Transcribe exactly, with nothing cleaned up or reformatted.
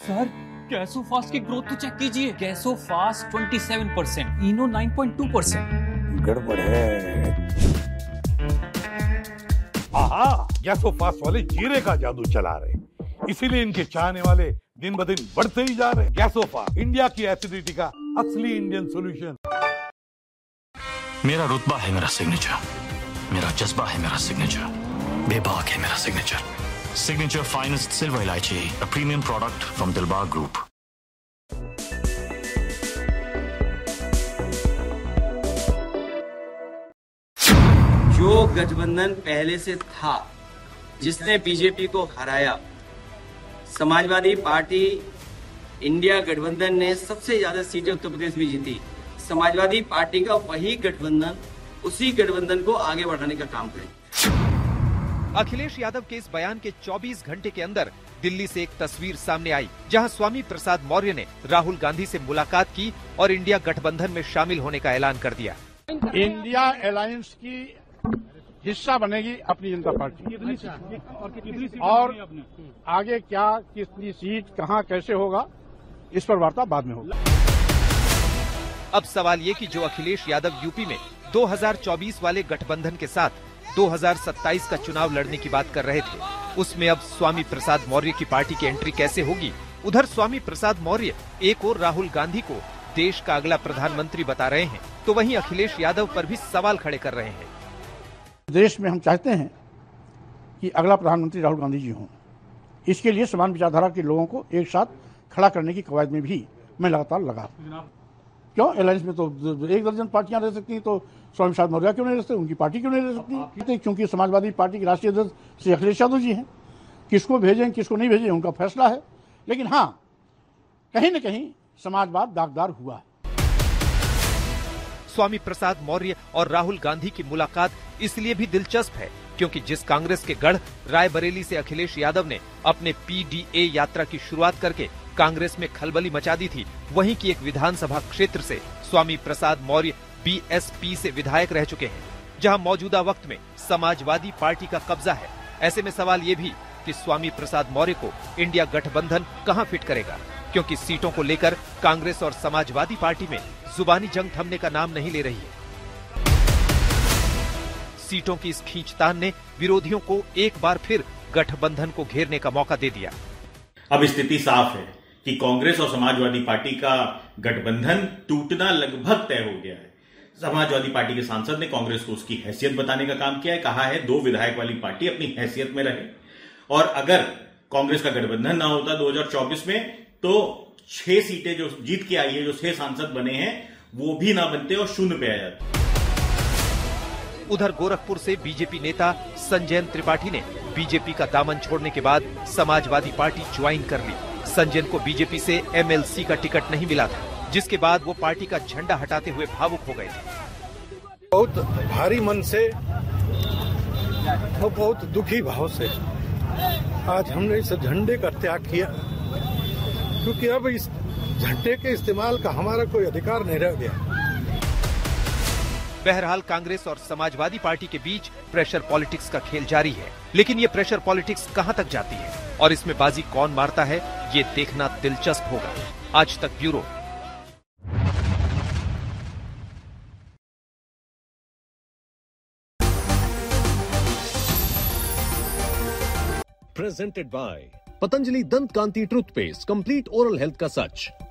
Sir गैसो fast की growth तो चेक कीजिए। गैसो फास्ट सत्ताईस परसेंट, इनो नौ पॉइंट दो परसेंट। गड़बड़ है। आहा, गैसो फास्ट वाले जीरे का जादू चला रहे, इसीलिए इनके चाहने वाले दिन ब दिन बढ़ते ही जा रहे। गैसो फास्ट, इंडिया की एसिडिटी का असली इंडियन सॉल्यूशन। मेरा रुतबा है मेरा सिग्नेचर, मेरा जज्बा है मेरा सिग्नेचर, बेबाक है मेरा सिग्नेचर। सिग्नेचर फाइनेस्ट सिल्वर इलायची, a premium product from Dilbar Group. जो गठबंधन पहले से था, जिसने बीजेपी को हराया, समाजवादी पार्टी इंडिया गठबंधन ने सबसे ज्यादा सीटें उत्तर प्रदेश में जीती। समाजवादी पार्टी का वही गठबंधन उसी गठबंधन को आगे बढ़ाने का काम करे। अखिलेश यादव के इस बयान के चौबीस घंटे के अंदर दिल्ली से एक तस्वीर सामने आई, जहां स्वामी प्रसाद मौर्य ने राहुल गांधी से मुलाकात की और इंडिया गठबंधन में शामिल होने का ऐलान कर दिया। इंडिया अलायंस की हिस्सा बनेगी अपनी जनता पार्टी, और आगे क्या, कितनी सीट, कहां, कैसे होगा, इस पर वार्ता बाद में होगी। अब सवाल ये कि जो अखिलेश यादव यूपी में दो हज़ार चौबीस वाले गठबंधन के साथ दो हज़ार सत्ताईस का चुनाव लड़ने की बात कर रहे थे, उसमें अब स्वामी प्रसाद मौर्य की पार्टी की एंट्री कैसे होगी? उधर स्वामी प्रसाद मौर्य एक और राहुल गांधी को देश का अगला प्रधानमंत्री बता रहे हैं, तो वहीं अखिलेश यादव पर भी सवाल खड़े कर रहे हैं। देश में हम चाहते हैं कि अगला प्रधानमंत्री राहुल गांधी जी हों। इसके लिए समान विचारधारा के लोगों को एक साथ खड़ा करने की कवायद में भी मैं लगातार लगा। क्यों? अलायंस में तो एक दर्जन पार्टियां रह सकती, तो स्वामी प्रसाद मौर्य क्यों नहीं रह सकते? उनकी पार्टी क्यों नहीं रह सकती? क्योंकि समाजवादी पार्टी के राष्ट्रीय अध्यक्ष श्री अखिलेश यादव जी हैं। किसको भेजें, किसको नहीं भेजें, उनका फैसला है। लेकिन हाँ, कहीं न कहीं समाजवाद दागदार हुआ है। स्वामी प्रसाद मौर्य और राहुल गांधी की मुलाकात इसलिए भी दिलचस्प है क्योंकि जिस कांग्रेस के गढ़ रायबरेली से अखिलेश यादव ने अपने पीडीए यात्रा की शुरुआत करके कांग्रेस में खलबली मचा दी थी, वहीं की एक विधानसभा क्षेत्र से स्वामी प्रसाद मौर्य बीएसपी से विधायक रह चुके हैं, जहां मौजूदा वक्त में समाजवादी पार्टी का कब्जा है। ऐसे में सवाल ये भी कि स्वामी प्रसाद मौर्य को इंडिया गठबंधन कहां फिट करेगा, क्योंकि सीटों को लेकर कांग्रेस और समाजवादी पार्टी में जुबानी जंग थमने का नाम नहीं ले रही है। सीटों की इस खींचतान ने विरोधियों को एक बार फिर गठबंधन को घेरने का मौका दे दिया। अब स्थिति साफ है कि कांग्रेस और समाजवादी पार्टी का गठबंधन टूटना लगभग तय हो गया है। समाजवादी पार्टी के सांसद ने कांग्रेस को उसकी हैसियत बताने का काम किया है, कहा है दो विधायक वाली पार्टी अपनी हैसियत में रहे, और अगर कांग्रेस का गठबंधन ना होता दो हज़ार चौबीस में, तो छह सीटें जो जीत के आई है, जो छह सांसद बने हैं, वो भी ना बनते और शून्य पे आ जाते। उधर गोरखपुर से बीजेपी नेता संजयन त्रिपाठी ने बीजेपी का दामन छोड़ने के बाद समाजवादी पार्टी ज्वाइन कर ली। संजयन को बीजेपी से एमएलसी का टिकट नहीं मिला था, जिसके बाद वो पार्टी का झंडा हटाते हुए भावुक हो गए थे। बहुत भारी मन से और बहुत दुखी भाव से आज हमने इस झंडे का त्याग किया, क्योंकि अब इस झंडे के इस्तेमाल का हमारा कोई अधिकार नहीं रह गया। बहरहाल कांग्रेस और समाजवादी पार्टी के बीच प्रेशर पॉलिटिक्स का खेल जारी है, लेकिन ये प्रेशर पॉलिटिक्स कहां तक जाती है और इसमें बाजी कौन मारता है, ये देखना दिलचस्प होगा। आज तक ब्यूरो। प्रेजेंटेड बाय पतंजलि दंत कांति टूथपेस्ट, कंप्लीट ओरल हेल्थ का सच।